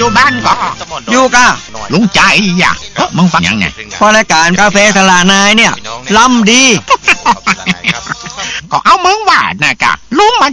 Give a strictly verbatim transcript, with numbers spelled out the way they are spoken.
อยู่บ้านก็อยู่กะลุงใจอ่ะเอ้ามึงฟังยังไงพอรายการกาแฟสลานายเนี่ยล้ำดีก็เอามึงว่านะกะลุงมัน